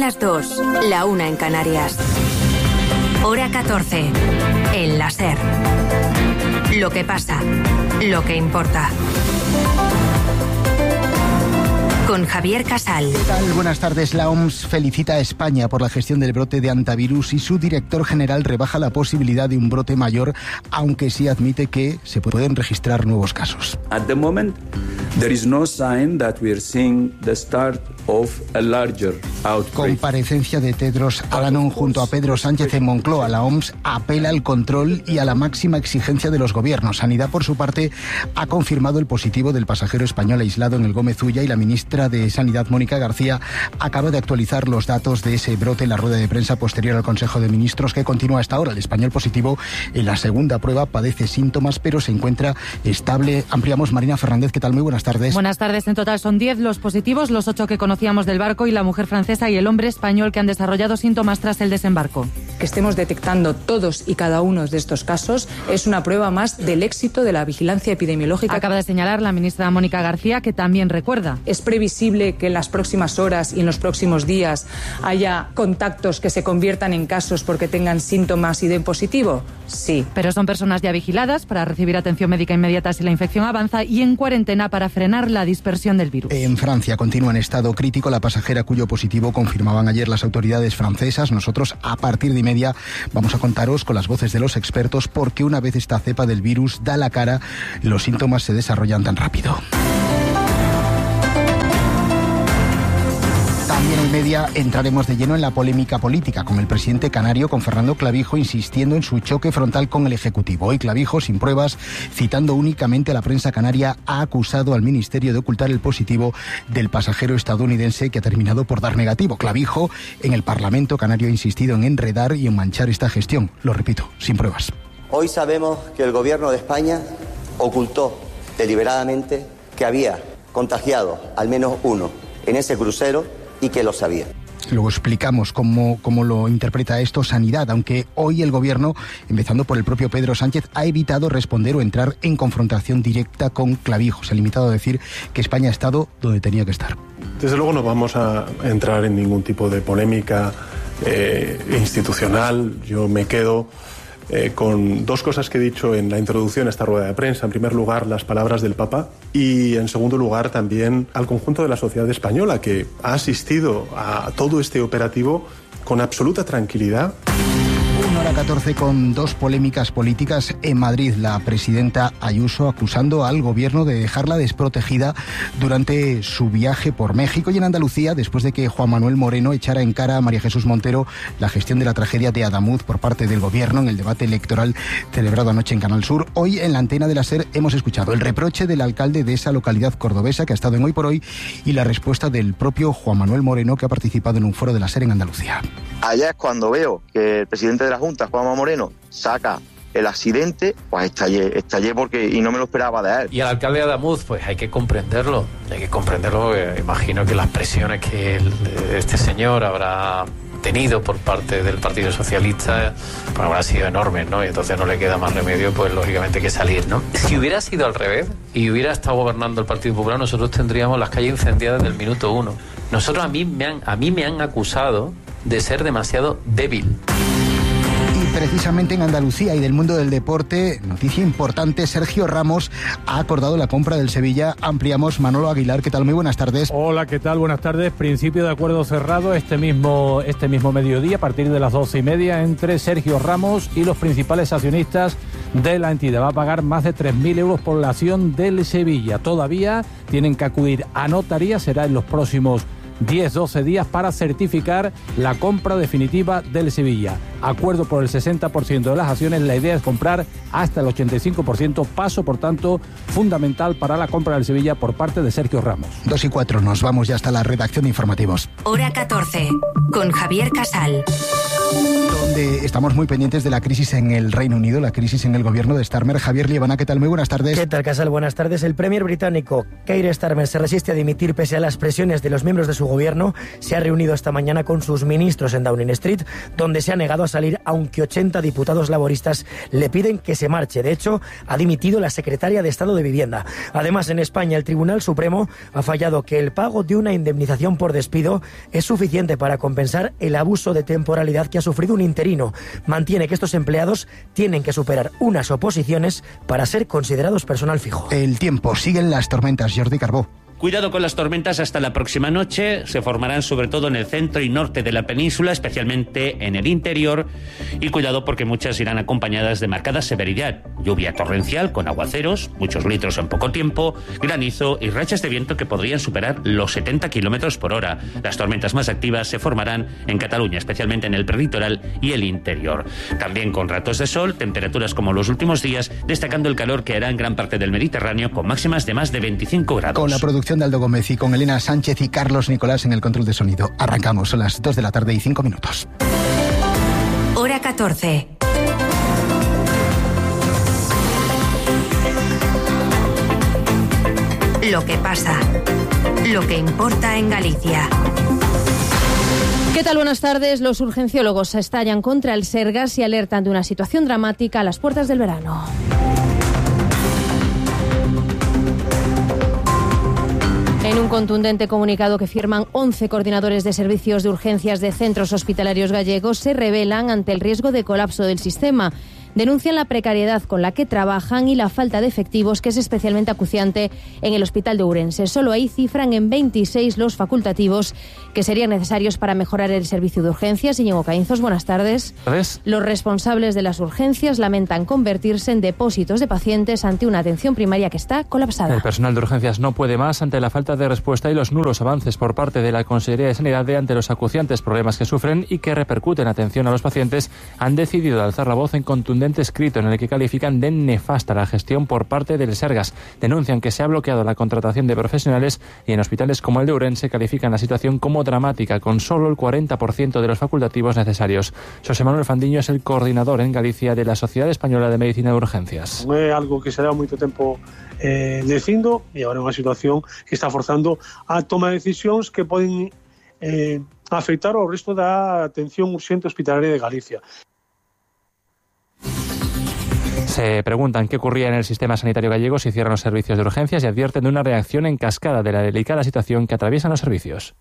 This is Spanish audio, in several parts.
las 2, la 1 en Canarias. Hora 14, en la SER. Lo que pasa, lo que importa. Con Javier Casal. ¿Qué tal? Buenas tardes. La OMS felicita a España por la gestión del brote de hantavirus y su director general rebaja la posibilidad de un brote mayor, aunque sí admite que se pueden registrar nuevos casos. At the moment, there is no sign that we are seeing the start of a larger outbreak. Comparecencia de Tedros Adhanom junto a Pedro Sánchez en Moncloa. La OMS apela al control y a la máxima exigencia de los gobiernos. Sanidad, por su parte, ha confirmado el positivo del pasajero español aislado en el Gómez Ulla y la ministra de Sanidad, Mónica García, acaba de actualizar los datos de ese brote en la rueda de prensa posterior al Consejo de Ministros que continúa hasta ahora. El español positivo en la segunda prueba padece síntomas, pero se encuentra estable. Ampliamos. Marina Fernández, ¿qué tal? Muy buenas tardes. Buenas tardes. En total son 10 los positivos, los 8 que conocíamos del barco y la mujer francesa y el hombre español que han desarrollado síntomas tras el desembarco. Que estemos detectando todos y cada uno de estos casos es una prueba más del éxito de la vigilancia epidemiológica. Acaba de señalar la ministra Mónica García, que también recuerda. Es previsible que en las próximas horas y en los próximos días haya contactos que se conviertan en casos porque tengan síntomas y den positivo. Sí. Pero son personas ya vigiladas para recibir atención médica inmediata si la infección avanza y en cuarentena para frenar la dispersión del virus. En Francia continúa en estado crítico la pasajera cuyo positivo confirmaban ayer las autoridades francesas. Nosotros a partir de 1:30 vamos a contaros con las voces de los expertos por qué una vez esta cepa del virus da la cara, los síntomas se desarrollan tan rápido. También en 1:30 entraremos de lleno en la polémica política con el presidente canario, con Fernando Clavijo, insistiendo en su choque frontal con el Ejecutivo. Hoy Clavijo, sin pruebas, citando únicamente a la prensa canaria, ha acusado al Ministerio de ocultar el positivo del pasajero estadounidense que ha terminado por dar negativo. Clavijo, en el Parlamento canario, ha insistido en enredar y en manchar esta gestión. Lo repito, sin pruebas. Hoy sabemos que el Gobierno de España ocultó deliberadamente que había contagiado al menos uno en ese crucero y que lo sabía. Luego explicamos cómo lo interpreta esto Sanidad, aunque hoy el Gobierno, empezando por el propio Pedro Sánchez, ha evitado responder o entrar en confrontación directa con Clavijo. Se ha limitado a decir que España ha estado donde tenía que estar. Desde luego no vamos a entrar en ningún tipo de polémica institucional. Yo me quedo con dos cosas que he dicho en la introducción a esta rueda de prensa. En primer lugar, las palabras del Papa y, en segundo lugar, también al conjunto de la sociedad española que ha asistido a todo este operativo con absoluta tranquilidad. 1:14 con dos polémicas políticas en Madrid. La presidenta Ayuso acusando al gobierno de dejarla desprotegida durante su viaje por México, y en Andalucía, después de que Juan Manuel Moreno echara en cara a María Jesús Montero la gestión de la tragedia de Adamuz por parte del gobierno en el debate electoral celebrado anoche en Canal Sur. Hoy en la antena de la SER hemos escuchado el reproche del alcalde de esa localidad cordobesa que ha estado en Hoy por Hoy y la respuesta del propio Juan Manuel Moreno, que ha participado en un foro de la SER en Andalucía. Allá es cuando veo que el presidente de la Junta, Juanma Moreno, saca el accidente, pues estallé porque y no me lo esperaba de él. Y al alcalde de Adamuz, pues hay que comprenderlo, imagino que las presiones que este señor habrá tenido por parte del Partido Socialista pues habrán sido enormes, ¿no? Y entonces no le queda más remedio, pues lógicamente, que salir, ¿no? Si hubiera sido al revés y hubiera estado gobernando el Partido Popular, nosotros tendríamos las calles incendiadas desde el minuto 1. A mí me han acusado de ser demasiado débil. Y precisamente en Andalucía y del mundo del deporte, noticia importante, Sergio Ramos ha acordado la compra del Sevilla. Ampliamos. Manolo Aguilar, ¿qué tal? Muy buenas tardes. Hola, ¿qué tal? Buenas tardes. Principio de acuerdo cerrado este mismo mediodía, a partir de las 12:30, entre Sergio Ramos y los principales accionistas de la entidad. Va a pagar más de 3.000 euros por la acción del Sevilla. Todavía tienen que acudir a notaría, será en los próximos 10-12 días para certificar la compra definitiva del Sevilla. Acuerdo por el 60% de las acciones, la idea es comprar hasta el 85%, paso por tanto fundamental para la compra del Sevilla por parte de Sergio Ramos. 2:04, nos vamos ya hasta la redacción de informativos. Hora 14, con Javier Casal. Donde estamos muy pendientes de la crisis en el Reino Unido, la crisis en el gobierno de Starmer. Javier Liebana, ¿qué tal? Muy buenas tardes. ¿Qué tal, Casal? Buenas tardes. El premier británico Keir Starmer se resiste a dimitir pese a las presiones de los miembros de su gobierno. Se ha reunido esta mañana con sus ministros en Downing Street, donde se ha negado a salir, aunque 80 diputados laboristas le piden que se marche. De hecho, ha dimitido la secretaria de Estado de Vivienda. Además, en España, el Tribunal Supremo ha fallado que el pago de una indemnización por despido es suficiente para compensar el abuso de temporalidad que ha sufrido un interino. Mantiene que estos empleados tienen que superar unas oposiciones para ser considerados personal fijo. El tiempo, siguen las tormentas. Jordi Carbó. Cuidado con las tormentas hasta la próxima noche. Se formarán sobre todo en el centro y norte de la península, especialmente en el interior. Y cuidado porque muchas irán acompañadas de marcada severidad. Lluvia torrencial con aguaceros, muchos litros en poco tiempo, granizo y rachas de viento que podrían superar los 70 kilómetros por hora. Las tormentas más activas se formarán en Cataluña, especialmente en el prelitoral y el interior. También con ratos de sol, temperaturas como los últimos días, destacando el calor que hará en gran parte del Mediterráneo con máximas de más de 25 grados. Con la producción de Aldo Gómez y con Elena Sánchez y Carlos Nicolás en el control de sonido. Arrancamos, son las 2 de la tarde y 5 minutos. Hora 14. Lo que pasa, lo que importa en Galicia. ¿Qué tal? Buenas tardes. Los urgenciólogos estallan contra el Sergas y alertan de una situación dramática a las puertas del verano. En un contundente comunicado que firman 11 coordinadores de servicios de urgencias de centros hospitalarios gallegos, se rebelan ante el riesgo de colapso del sistema. Denuncian la precariedad con la que trabajan y la falta de efectivos, que es especialmente acuciante en el Hospital de Ourense. Solo ahí cifran en 26 los facultativos que serían necesarios para mejorar el servicio de urgencias. Íñigo Caínzos, buenas tardes. Los responsables de las urgencias lamentan convertirse en depósitos de pacientes ante una atención primaria que está colapsada. El personal de urgencias no puede más ante la falta de respuesta y los nulos avances por parte de la Consejería de Sanidad ante los acuciantes problemas que sufren y que repercuten en atención a los pacientes. Han decidido alzar la voz en contundente escrito en el que califican de nefasta la gestión por parte del Sergas. Denuncian que se ha bloqueado la contratación de profesionales y en hospitales como el de Ourense califican la situación como dramática, con solo el 40% de los facultativos necesarios. José Manuel Fandiño es el coordinador en Galicia de la Sociedad Española de Medicina de Urgencias. Non é algo que se dá moito tempo dicindo e agora é unha situación que está forzando a toma de decisións que poden afectar ao resto da atención urxente hospitalaria de Galicia. Se preguntan qué ocurría en el sistema sanitario gallego si cierran los servicios de urgencias y advierten de una reacción en cascada de la delicada situación que atraviesan los servicios.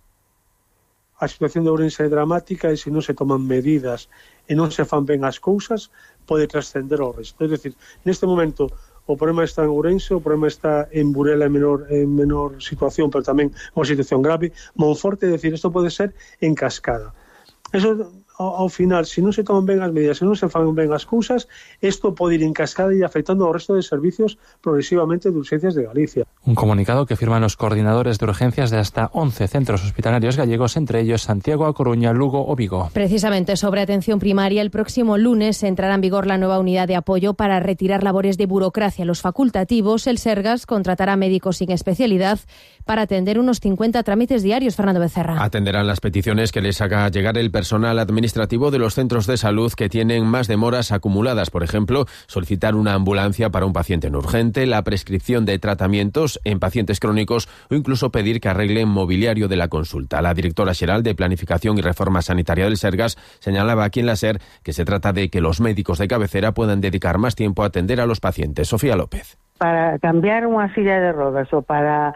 A situación de Ourense é dramática e se non se toman medidas e non se fan ben as cousas pode trascender ao resto. É dicir, neste momento o problema está en Ourense, o problema está en Burela en menor situación, pero tamén unha situación grave. Monforte, é dicir, isto pode ser en cascada. Eso, ao final, se non se toman ben as medidas, se non se fan ben as cousas, isto pode ir en cascada e afectando ao resto de servicios progresivamente de urgencias de Galicia. Un comunicado que firman los coordinadores de urgencias de hasta 11 centros hospitalarios gallegos, entre ellos Santiago, A Coruña, Lugo o Vigo. Precisamente sobre atención primaria, el próximo lunes entrará en vigor la nueva unidad de apoyo para retirar labores de burocracia a los facultativos. El Sergas contratará médicos sin especialidad para atender unos 50 trámites diarios. Fernando Becerra. Atenderán las peticiones que les haga llegar el personal administrativo de los centros de salud que tienen más demoras acumuladas. Por ejemplo, solicitar una ambulancia para un paciente no urgente, la prescripción de tratamientos en pacientes crónicos o incluso pedir que arreglen mobiliario de la consulta. La directora xeral de Planificación y Reforma Sanitaria del Sergas señalaba aquí en la SER que se trata de que los médicos de cabecera puedan dedicar más tiempo a atender a los pacientes. Sofía López. Para cambiar unha silla de rodas ou para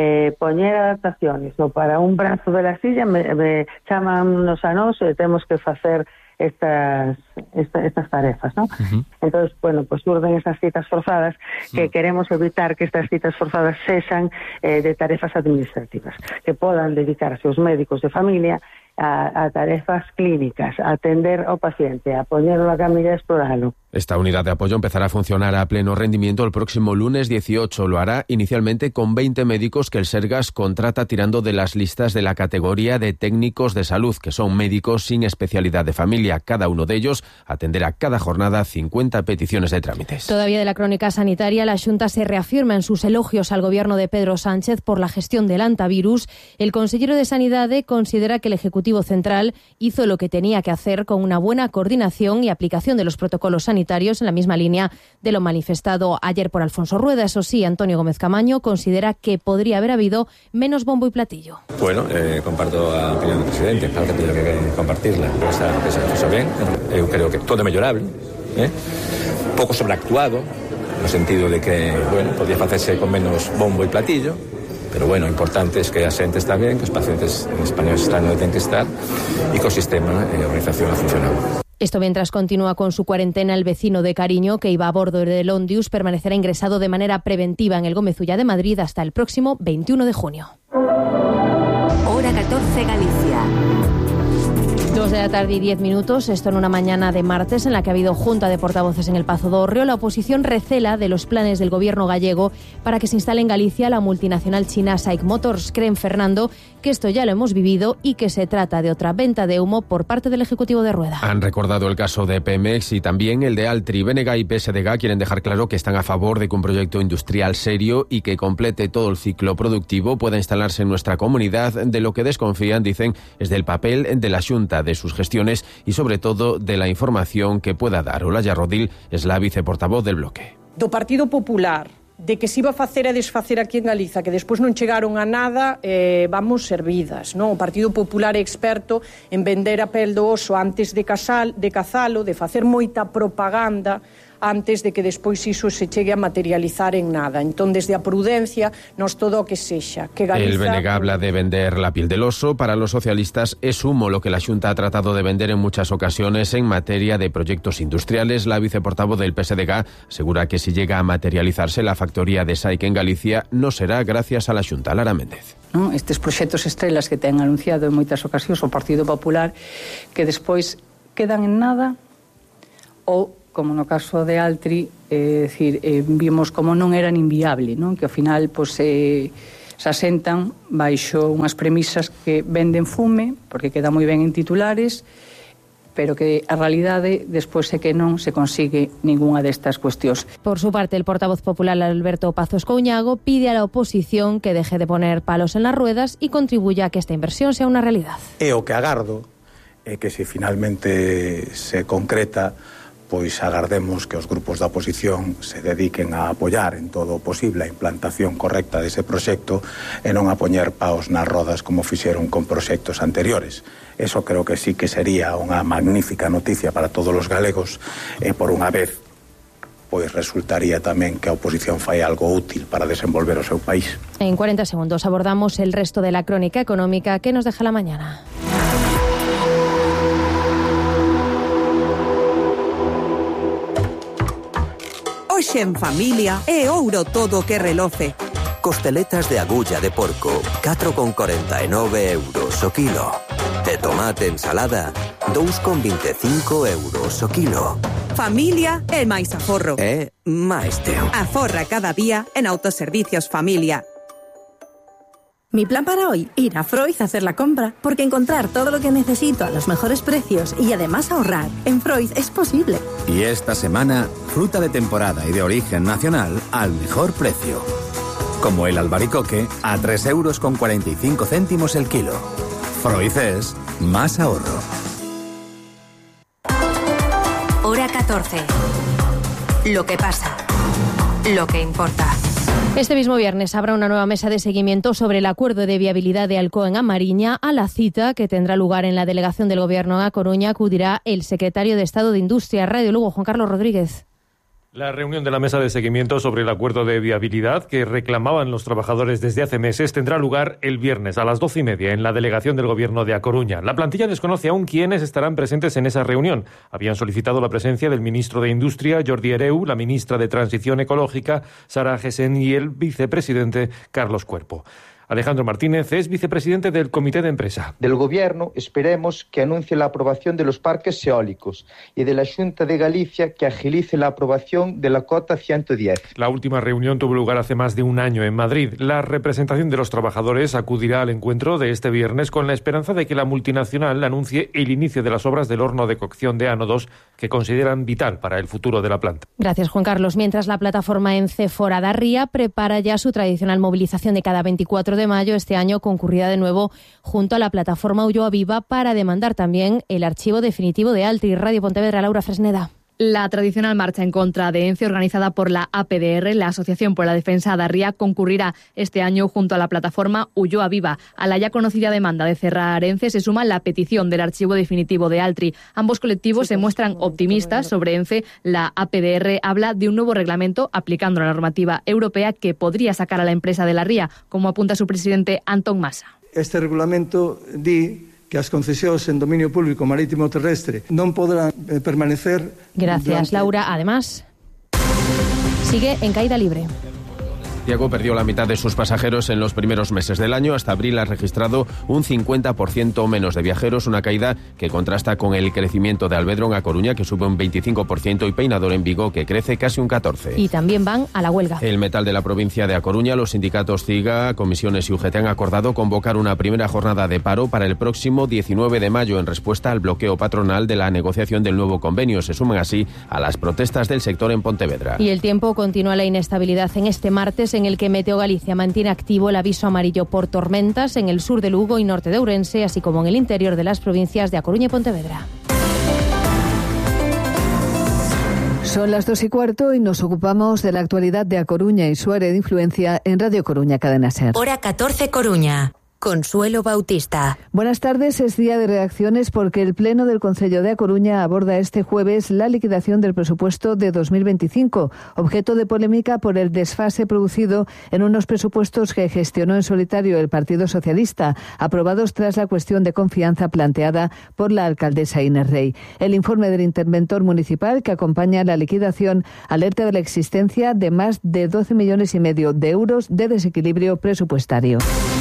poñer adaptaciones ou para un brazo de la silla me chamannos a nós e temos que facer estas tarefas, ¿no? Entonces, bueno, pues surden esas citas forzadas que queremos evitar que estas citas forzadas sexan de tarefas administrativas, que podan dedicarse os médicos de familia a tarefas clínicas, a atender ao paciente, a poñerlo na camilla e exploralo. Esta unidad de apoyo empezará a funcionar a pleno rendimiento el próximo lunes 18. Lo hará inicialmente con 20 médicos que el Sergas contrata tirando de las listas de la categoría de técnicos de salud, que son médicos sin especialidad de familia. Cada uno de ellos atenderá cada jornada 50 peticiones de trámites. Todavía de la crónica sanitaria, la Xunta se reafirma en sus elogios al gobierno de Pedro Sánchez por la gestión del antivirus. El consejero de Sanidade considera que el Ejecutivo Central hizo lo que tenía que hacer con una buena coordinación y aplicación de los protocolos sanitarios humanitarios en la misma línea de lo manifestado ayer por Alfonso Rueda. Eso sí, Antonio Gómez Camaño considera que podría haber habido menos bombo y platillo. Bueno, comparto a opinión do presidente, claro que teño que compartirla. Esa cosa ben, eu creo que todo é mellorable, pouco sobreactuado, no sentido de que, bueno, podía facerse con menos bombo e platillo, pero bueno, o importante é que a xente está ben, que os pacientes españoles están onde ten que estar e que o sistema e a organización ha funcionado. Esto mientras continúa con su cuarentena el vecino de Cariño, que iba a bordo del Ondius, permanecerá ingresado de manera preventiva en el Gómez Ulla de Madrid hasta el próximo 21 de junio. Hora 14 Galicia. 2 de la tarde y 10 minutos, esto en una mañana de martes en la que ha habido junta de portavoces en el Pazo do Hórreo. La oposición recela de los planes del gobierno gallego para que se instale en Galicia la multinacional china SAIC Motors. Creen, Fernando, que esto ya lo hemos vivido y que se trata de otra venta de humo por parte del Ejecutivo de Rueda. Han recordado el caso de Pemex y también el de Altri. BNG y PSDG quieren dejar claro que están a favor de que un proyecto industrial serio y que complete todo el ciclo productivo pueda instalarse en nuestra comunidad. De lo que desconfían, dicen, es del papel de la Xunta, de sus gestiones y sobre todo de la información que pueda dar. Olaya Rodil es la viceportavoz del bloque. Do Partido Popular, de que se iba a facer e desfacer aquí en Galiza, que despois non chegaron a nada, vamos servidas, non? O Partido Popular é experto en vender a pel do oso antes de cazalo, de facer moita propaganda antes de que despois iso se chegue a materializar en nada. Entón, desde a prudencia, nos todo o que sexa. Que Galiza... El BNG habla de vender la piel del oso. Para los socialistas es humo lo que la Xunta ha tratado de vender en muchas ocasiones en materia de proyectos industriales. La viceportavoz del PSDG asegura que si llega a materializarse la factoría de SAIC en Galicia no será gracias a la Xunta. Lara Méndez. ¿No? Estes proxectos estrelas que ten anunciado en moitas ocasións o Partido Popular que despois quedan en nada ou, como no caso de Altri, vimos como non eran inviable, non? Que ao final se asentan baixo unhas premisas que venden fume, porque queda moi ben en titulares, pero que a realidade despois é que non se consigue ningunha destas cuestións. Por su parte, el portavoz popular Alberto Pazos Couñago pide a la oposición que deje de poner palos en las ruedas y contribuya a que esta inversión sea una realidad. E o que agardo é que se finalmente se concreta, pois agardemos que os grupos da oposición se dediquen a apoiar en todo o posible a implantación correcta dese proxecto e non a poñer paos nas rodas como fixeron con proxectos anteriores. Eso creo que sí que sería unha magnífica noticia para todos os galegos e por unha vez pois resultaría tamén que a oposición fai algo útil para desenvolver o seu país. En 40 segundos abordamos el resto de la crónica económica que nos deja la mañana. Hoxe en familia é ouro todo que reloce. Costeletas de agulla de porco, 4,49 euros o kilo. De tomate ensalada, 2,25 euros o kilo. Familia é máis aforro. É máis teo. Aforra cada día en Autoservicios Familia. Mi plan para hoy, ir a Freud a hacer la compra, porque encontrar todo lo que necesito a los mejores precios y además ahorrar en Freud es posible. Y esta semana, fruta de temporada y de origen nacional al mejor precio. Como el albaricoque a 3,45 euros el kilo. Freud es más ahorro. Hora 14. Lo que pasa. Lo que importa. Este mismo viernes habrá una nueva mesa de seguimiento sobre el acuerdo de viabilidad de Alcoa en A Mariña. A la cita, que tendrá lugar en la delegación del Gobierno en A Coruña, acudirá el secretario de Estado de Industria, Radio Lugo, Juan Carlos Rodríguez. La reunión de la mesa de seguimiento sobre el acuerdo de viabilidad que reclamaban los trabajadores desde hace meses tendrá lugar el viernes a las 12:30 en la delegación del Gobierno de A Coruña. La plantilla desconoce aún quiénes estarán presentes en esa reunión. Habían solicitado la presencia del ministro de Industria, Jordi Hereu, la ministra de Transición Ecológica, Sara Gesen, y el vicepresidente, Carlos Cuerpo. Alejandro Martínez es vicepresidente del Comité de Empresa. Del Gobierno esperemos que anuncie la aprobación de los parques eólicos y de la Xunta de Galicia que agilice la aprobación de la cota 110. La última reunión tuvo lugar hace más de un año en Madrid. La representación de los trabajadores acudirá al encuentro de este viernes con la esperanza de que la multinacional anuncie el inicio de las obras del horno de cocción de ánodos que consideran vital para el futuro de la planta. Gracias, Juan Carlos. Mientras la plataforma ENCE Foradarría prepara ya su tradicional movilización de cada 24 de mayo, este año concurrida de nuevo junto a la plataforma Ulloa Viva para demandar también el archivo definitivo de Altri. Radio Pontevedra, Laura Fresneda. La tradicional marcha en contra de ENCE, organizada por la APDR, la Asociación por la Defensa de Arría, concurrirá este año junto a la plataforma Ulloa Viva. A la ya conocida demanda de cerrar ENCE se suma la petición del archivo definitivo de Altri. Ambos colectivos se muestran optimistas sobre ENCE. La APDR habla de un nuevo reglamento aplicando la normativa europea que podría sacar a la empresa de la ría, como apunta su presidente Antón Masa. Este regulamento di que as concesións en dominio público marítimo terrestre non poderán permanecer. Gracias, Laura. Además, sigue en caída libre. Santiago perdió la mitad de sus pasajeros en los primeros meses del año. Hasta abril ha registrado un 50% menos de viajeros, una caída que contrasta con el crecimiento de Albedron a Coruña, que sube un 25%, y Peinador en Vigo, que crece casi un 14%. Y también van a la huelga. El metal de la provincia de A Coruña, los sindicatos CIGA, comisiones y UGT han acordado convocar una primera jornada de paro para el próximo 19 de mayo en respuesta al bloqueo patronal de la negociación del nuevo convenio. Se suman así a las protestas del sector en Pontevedra. Y el tiempo continúa la inestabilidad en este martes, en el que Meteo Galicia mantiene activo el aviso amarillo por tormentas en el sur de Lugo y norte de Ourense, así como en el interior de las provincias de A Coruña y Pontevedra. Son las 2:15 y nos ocupamos de la actualidad de A Coruña y su área de influencia en Radio Coruña Cadena SER. Hora 14 Coruña. Consuelo Bautista. Buenas tardes, es día de reacciones porque el Pleno del Concello de A Coruña aborda este jueves la liquidación del presupuesto de 2025, objeto de polémica por el desfase producido en unos presupuestos que gestionó en solitario el Partido Socialista, aprobados tras la cuestión de confianza planteada por la alcaldesa Inés Rey. El informe del interventor municipal que acompaña la liquidación alerta de la existencia de más de 12,5 millones de euros de desequilibrio presupuestario.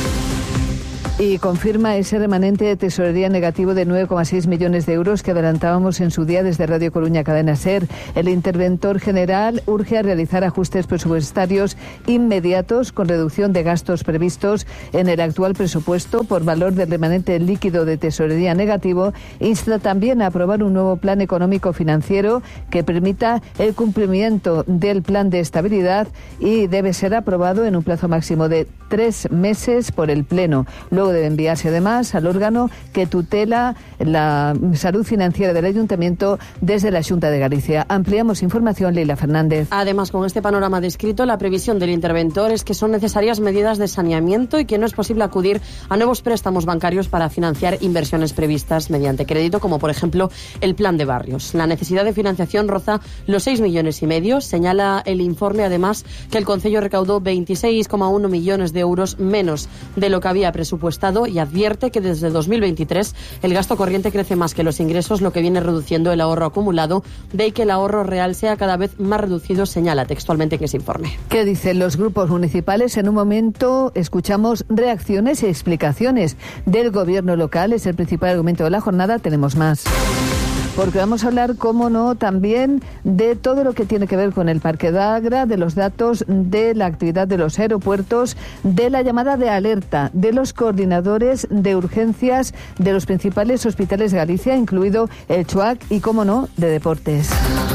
Y confirma ese remanente de tesorería negativo de 9,6 millones de euros que adelantábamos en su día desde Radio Coruña Cadena SER. El interventor general urge a realizar ajustes presupuestarios inmediatos con reducción de gastos previstos en el actual presupuesto por valor del remanente líquido de tesorería negativo. Insta también a aprobar un nuevo plan económico financiero que permita el cumplimiento del plan de estabilidad y debe ser aprobado en un plazo máximo de 3 meses por el Pleno. Luego debe enviarse además al órgano que tutela la salud financiera del Ayuntamiento desde la Xunta de Galicia. Ampliamos información, Leila Fernández. Además, con este panorama descrito, la previsión del interventor es que son necesarias medidas de saneamiento y que no es posible acudir a nuevos préstamos bancarios para financiar inversiones previstas mediante crédito, como por ejemplo el Plan de Barrios. La necesidad de financiación roza los 6,5 millones. Señala el informe, además, que el Concello recaudó 26,1 millones de euros menos de lo que había presupuestado y advierte que desde 2023 el gasto corriente crece más que los ingresos, lo que viene reduciendo el ahorro acumulado, de ahí que el ahorro real sea cada vez más reducido, señala textualmente en ese informe. ¿Qué dicen los grupos municipales? En un momento escuchamos reacciones y explicaciones del gobierno local. Es el principal argumento de la jornada. Tenemos más. Porque vamos a hablar, cómo no, también de todo lo que tiene que ver con el Parque de Agra, de los datos de la actividad de los aeropuertos, de la llamada de alerta de los coordinadores de urgencias de los principales hospitales de Galicia, incluido el CHUAC, y, cómo no, de deportes.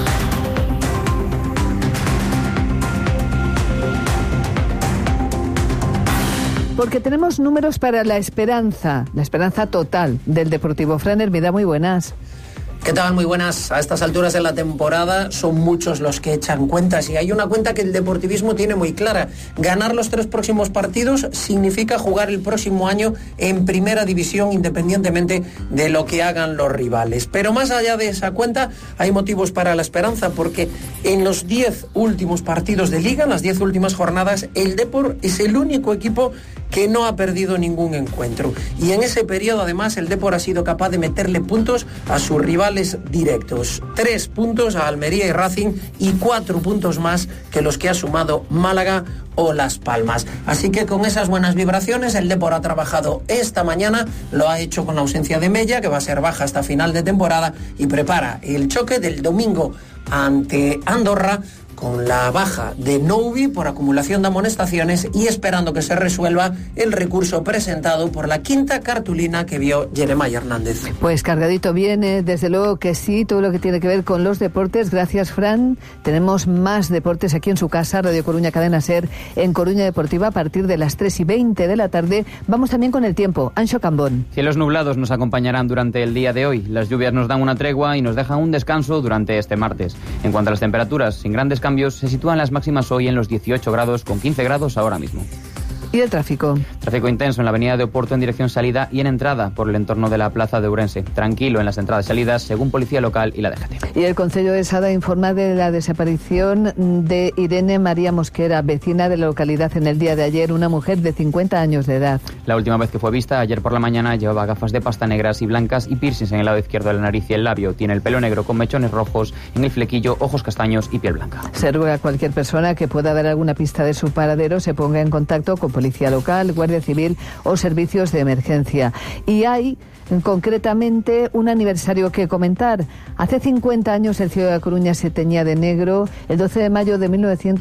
Porque tenemos números para la esperanza total del Deportivo. Fran Hermida, muy buenas. ¿Qué tal? Muy buenas. A estas alturas de la temporada son muchos los que echan cuentas y hay una cuenta que el deportivismo tiene muy clara. Ganar los 3 próximos partidos significa jugar el próximo año en primera división, independientemente de lo que hagan los rivales. Pero más allá de esa cuenta hay motivos para la esperanza, porque en los 10 últimos partidos de Liga, en las 10 últimas jornadas, el Depor es el único equipo que no ha perdido ningún encuentro. Y en ese periodo, además, el Depor ha sido capaz de meterle puntos a sus rivales directos. 3 puntos a Almería y Racing y 4 puntos más que los que ha sumado Málaga o Las Palmas. Así que con esas buenas vibraciones, el Depor ha trabajado esta mañana, lo ha hecho con la ausencia de Mella, que va a ser baja hasta final de temporada, y prepara el choque del domingo ante Andorra con la baja de Nouvi por acumulación de amonestaciones y esperando que se resuelva el recurso presentado por la quinta cartulina que vio Jeremiah Hernández. Pues cargadito viene, desde luego que sí, todo lo que tiene que ver con los deportes. Gracias, Fran. Tenemos más deportes aquí en su casa, Radio Coruña Cadena SER, en Coruña Deportiva, a partir de las 3:20 de la tarde. Vamos también con el tiempo. Anxo Cambón. Cielos nublados nos acompañarán durante el día de hoy. Las lluvias nos dan una tregua y nos dejan un descanso durante este martes. En cuanto a las temperaturas, sin grandes cambios, se sitúan las máximas hoy en los 18 grados, con 15 grados ahora mismo. ¿Y el tráfico? Tráfico intenso en la avenida de Oporto en dirección salida y en entrada por el entorno de la plaza de Ourense. Tranquilo en las entradas y salidas, según Policía Local y la DGT. Y el Concello de Sada informa de la desaparición de Irene María Mosquera, vecina de la localidad en el día de ayer, una mujer de 50 años de edad. La última vez que fue vista, ayer por la mañana, llevaba gafas de pasta negras y blancas y piercings en el lado izquierdo de la nariz y el labio. Tiene el pelo negro con mechones rojos en el flequillo, ojos castaños y piel blanca. Se ruega a cualquier persona que pueda dar alguna pista de su paradero se ponga en contacto con Policía Local, Guardia Civil o servicios de emergencia. Y hay concretamente un aniversario que comentar. Hace 50 años el cielo de La Coruña se teñía de negro. El 12 de mayo de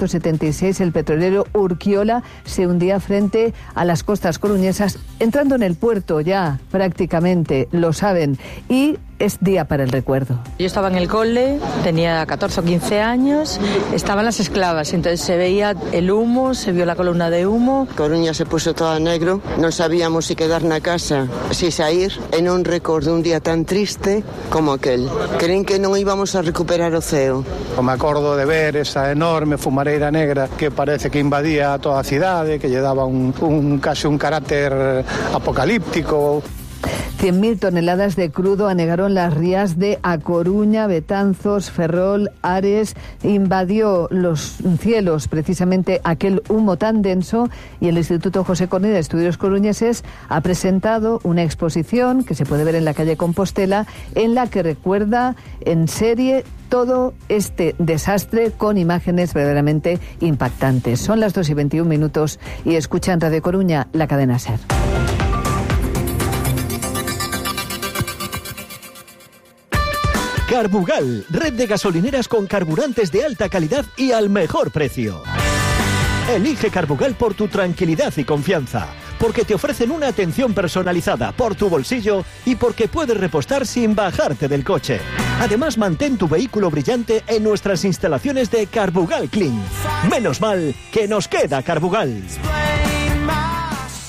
1976 el petrolero Urquiola se hundía frente a las costas coruñesas, entrando en el puerto ya prácticamente, lo saben, y es día para el recuerdo. Yo estaba en el cole, tenía 14 o 15 años, estaban las esclavas, entonces se veía el humo, se vio la columna de humo. Coruña se puso toda negro, non sabíamos si quedar na casa, si sair, e non recordo un día tan triste como aquel. Creen que non íbamos a recuperar o ceo. Me acordo de ver esa enorme fumareira negra que parece que invadía toda a cidade, que lle daba casi un carácter apocalíptico. 100.000 toneladas de crudo anegaron las rías de A Coruña, Betanzos, Ferrol, Ares. Invadió los cielos precisamente aquel humo tan denso y el Instituto José Cornide de Estudios Coruñeses ha presentado una exposición que se puede ver en la calle Compostela en la que recuerda en serie todo este desastre con imágenes verdaderamente impactantes. Son las 2:21 y escuchan Radio Coruña, la cadena SER. Carbugal, red de gasolineras con carburantes de alta calidad y al mejor precio. Elige Carbugal por tu tranquilidad y confianza, porque te ofrecen una atención personalizada por tu bolsillo y porque puedes repostar sin bajarte del coche. Además, mantén tu vehículo brillante en nuestras instalaciones de Carbugal Clean. Menos mal que nos queda Carbugal.